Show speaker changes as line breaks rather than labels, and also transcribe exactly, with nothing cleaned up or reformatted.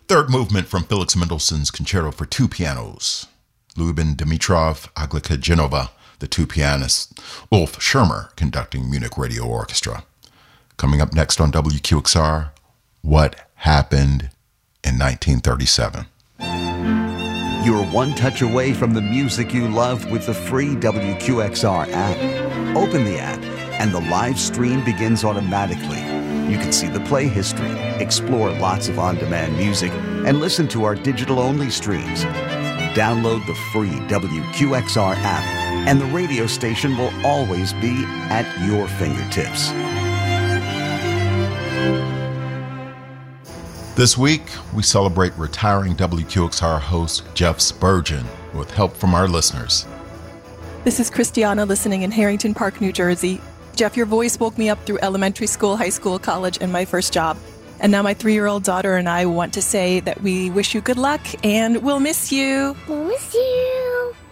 Third movement from Felix Mendelssohn's Concerto for Two Pianos. Lyuben Dimitrov, Aglika Genova, the two pianists. Ulf Schirmer conducting Munich Radio Orchestra. Coming up next on W Q X R, What Happened in nineteen thirty-seven.
You're one touch away from the music you love with the free W Q X R app. Open the app, and the live stream begins automatically. You can see the play history, explore lots of on-demand music, and listen to our digital-only streams. Download the free W Q X R app, and the radio station will always be at your fingertips.
This week, we celebrate retiring W Q X R host Jeff Spurgeon with help from our listeners.
This is Christiana listening in Harrington Park, New Jersey. Jeff, your voice woke me up through elementary school, high school, college, and my first job. And now my three-year-old daughter and I want to say that we wish you good luck and we'll miss you.
We'll miss you.